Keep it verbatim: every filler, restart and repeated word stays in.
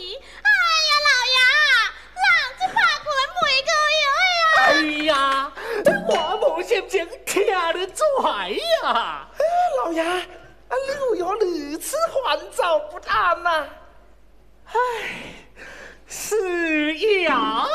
时，哎呀，老爷，人这八棍每个月呀！ 哎呀，我无心情听你拽呀！ 老爷，啊，你有如此烦躁不安呐？ 唉，是呀。